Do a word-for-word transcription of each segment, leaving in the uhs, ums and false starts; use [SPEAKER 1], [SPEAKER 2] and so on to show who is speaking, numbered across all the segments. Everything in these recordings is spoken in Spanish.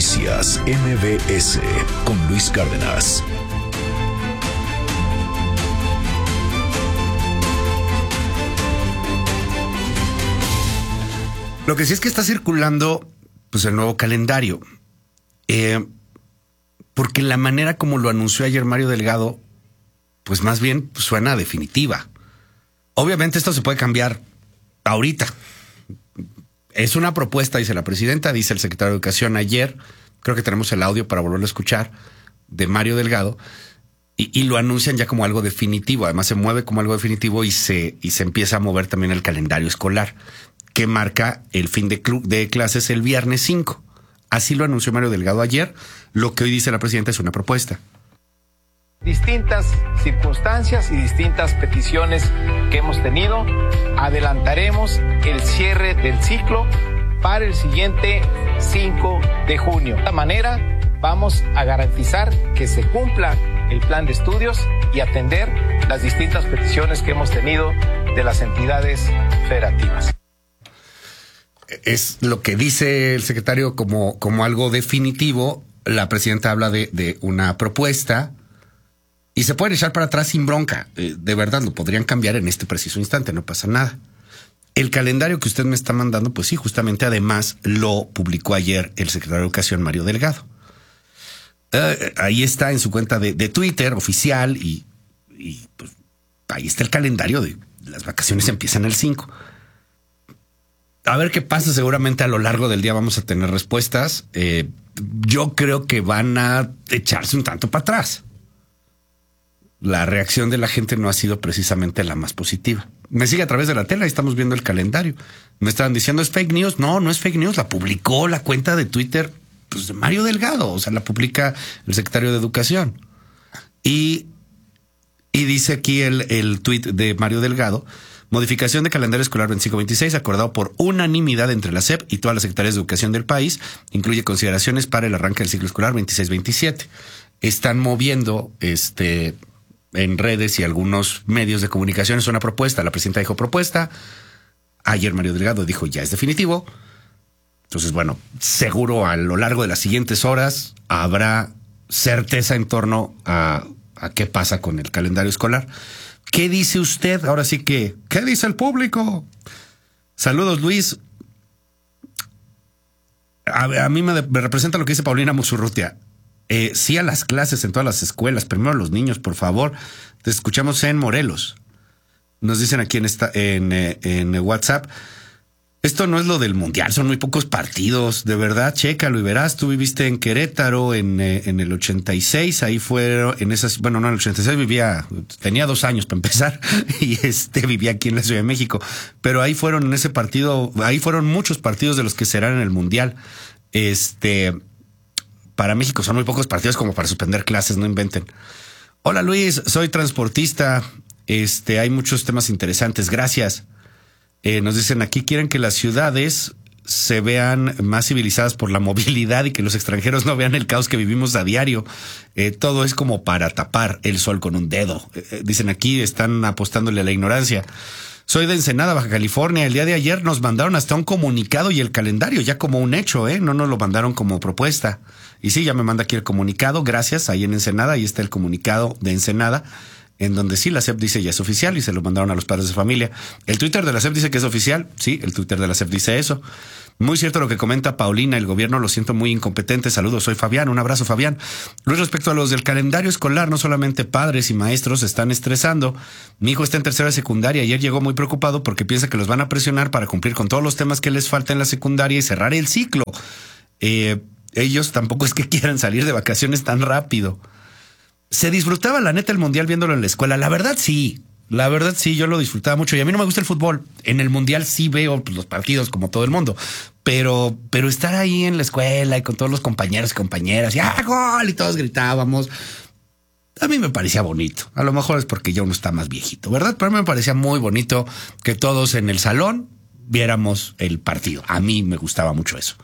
[SPEAKER 1] Noticias M B S con Luis Cárdenas.
[SPEAKER 2] Lo que sí es que está circulando pues el nuevo calendario. Eh, porque la manera como lo anunció ayer Mario Delgado, pues más bien suena definitiva. Obviamente esto se puede cambiar ahorita. Es una propuesta, dice la presidenta, dice el secretario de Educación ayer, creo que tenemos el audio para volverlo a escuchar, de Mario Delgado, y, y lo anuncian ya como algo definitivo. Además se mueve como algo definitivo y se, y se empieza a mover también el calendario escolar, que marca el fin de, cl- de clases el viernes cinco. Así lo anunció Mario Delgado ayer. Lo que hoy dice la presidenta es una propuesta.
[SPEAKER 3] Distintas circunstancias y distintas peticiones que hemos tenido, adelantaremos el cierre del ciclo para el siguiente cinco de junio. De esta manera vamos a garantizar que se cumpla el plan de estudios y atender las distintas peticiones que hemos tenido de las entidades federativas.
[SPEAKER 2] Es lo que dice el secretario como, como algo definitivo. La presidenta habla de, de una propuesta y se pueden echar para atrás sin bronca. Eh, de verdad, lo podrían cambiar en este preciso instante, no pasa nada. El calendario que usted me está mandando, pues sí, justamente además lo publicó ayer el secretario de Educación, Mario Delgado. Eh, ahí está en su cuenta de, de Twitter oficial y, y pues, ahí está el calendario de las vacaciones, empiezan el cinco. A ver qué pasa, seguramente a lo largo del día vamos a tener respuestas. Eh, yo creo que van a echarse un tanto para atrás. La reacción de la gente no ha sido precisamente la más positiva. Me sigue a través de la tele, ahí estamos viendo el calendario. Me estaban diciendo, ¿es fake news? No, no es fake news, la publicó la cuenta de Twitter pues, de Mario Delgado, o sea, la publica el secretario de Educación. Y, y dice aquí el, el tuit de Mario Delgado: modificación de calendario escolar veinticinco veintiséis acordado por unanimidad entre la S E P y todas las secretarías de educación del país. Incluye consideraciones para el arranque del ciclo escolar veintiséis veintisiete. Están moviendo este en redes y algunos medios de comunicación es una propuesta. La presidenta dijo propuesta. Ayer Mario Delgado dijo ya es definitivo. Entonces, bueno, seguro a lo largo de las siguientes horas habrá certeza en torno a, a qué pasa con el calendario escolar. ¿Qué dice usted? Ahora sí que, ¿qué dice el público? Saludos, Luis. A, a mí me, me representa lo que dice Paulina Musurrutia. Eh, sí a las clases en todas las escuelas, primero a los niños, por favor. Te escuchamos en Morelos. Nos dicen aquí en, esta, en, en WhatsApp, esto no es lo del mundial, son muy pocos partidos, de verdad, chécalo y verás. Tú viviste en Querétaro en, en el ochenta y seis, ahí fueron, en esas, bueno, no, en el ochenta y seis vivía, tenía dos años para empezar, y este vivía aquí en la Ciudad de México, pero ahí fueron en ese partido, ahí fueron muchos partidos de los que serán en el mundial. Este, para México son muy pocos partidos como para suspender clases, no inventen. Hola Luis, soy transportista, este, hay muchos temas interesantes, gracias. Eh, nos dicen aquí, quieren que las ciudades se vean más civilizadas por la movilidad y que los extranjeros no vean el caos que vivimos a diario. Eh, todo es como para tapar el sol con un dedo. Eh, dicen aquí, están apostándole a la ignorancia. Soy de Ensenada, Baja California. El día de ayer nos mandaron hasta un comunicado y el calendario ya como un hecho, ¿eh? No nos lo mandaron como propuesta. Y sí, ya me manda aquí el comunicado. Gracias, ahí en Ensenada. Ahí está el comunicado de Ensenada, en donde sí, la S E P dice ya es oficial y se lo mandaron a los padres de familia. El Twitter de la S E P dice que es oficial. Sí, el Twitter de la S E P dice eso. Muy cierto lo que comenta Paulina, el gobierno lo siento muy incompetente. Saludos, soy Fabián, un abrazo Fabián. Luis, respecto a los del calendario escolar, no solamente padres y maestros se están estresando. Mi hijo está en tercera de secundaria, ayer llegó muy preocupado porque piensa que los van a presionar para cumplir con todos los temas que les falta en la secundaria y cerrar el ciclo. Eh, ellos tampoco es que quieran salir de vacaciones tan rápido. Se disfrutaba la neta el mundial viéndolo en la escuela, la verdad sí. La verdad sí, yo lo disfrutaba mucho y a mí no me gusta el fútbol. En el mundial sí veo pues, los partidos como todo el mundo, pero, pero estar ahí en la escuela y con todos los compañeros y compañeras y ¡ah, gol! Y todos gritábamos. A mí me parecía bonito. A lo mejor es porque ya uno está más viejito, ¿verdad? Pero a mí me parecía muy bonito que todos en el salón viéramos el partido. A mí me gustaba mucho eso.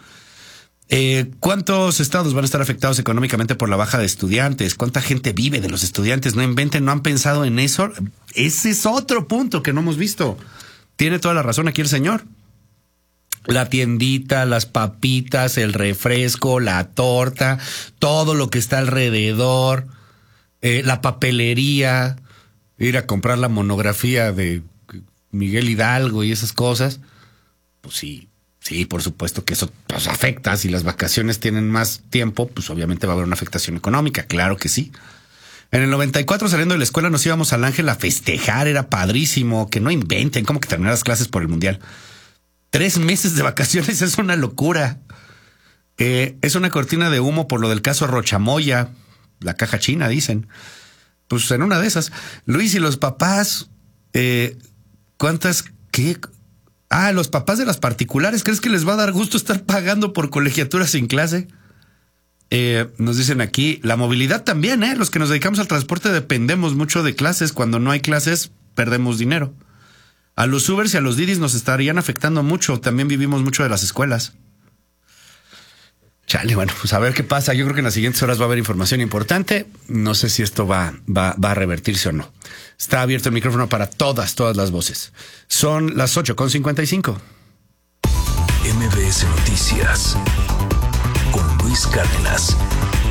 [SPEAKER 2] Eh, ¿Cuántos estados van a estar afectados económicamente por la baja de estudiantes? ¿Cuánta gente vive de los estudiantes? No inventen, no han pensado en eso. Ese es otro punto que no hemos visto. Tiene toda la razón aquí el señor. La tiendita, las papitas, el refresco, la torta, todo lo que está alrededor, eh, la papelería, ir a comprar la monografía de Miguel Hidalgo y esas cosas. Pues sí, sí, por supuesto que eso pues, afecta. Si las vacaciones tienen más tiempo, pues obviamente va a haber una afectación económica, claro que sí. En el noventa y cuatro, saliendo de la escuela, nos íbamos al Ángel a festejar, era padrísimo, que no inventen, como que terminar las clases por el Mundial. Tres meses de vacaciones es una locura. Eh, es una cortina de humo por lo del caso Rochamoya, la caja china, dicen. Pues en una de esas. Luis, y los papás, eh, ¿cuántas, qué? Ah, los papás de las particulares, ¿crees que les va a dar gusto estar pagando por colegiatura sin clase? Eh, nos dicen aquí, la movilidad también, ¿eh? Los que nos dedicamos al transporte dependemos mucho de clases. Cuando no hay clases, perdemos dinero. A los Ubers y a los Didis nos estarían afectando mucho. También vivimos mucho de las escuelas. Chale, bueno, pues a ver qué pasa. Yo creo que en las siguientes horas va a haber información importante. No sé si esto va, va, va a revertirse o no. Está abierto el micrófono para todas, todas las voces. Son las ocho con cincuenta y cinco.
[SPEAKER 1] M B S Noticias con Luis Cárdenas.